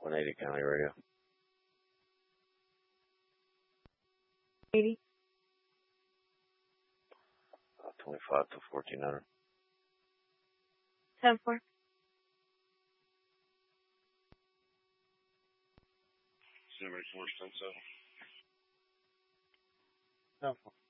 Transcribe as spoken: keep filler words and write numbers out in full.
one eighty County Radio. eighty. Uh, twenty-five to fourteen hundred. ten four. Seven four ten seven. ten four.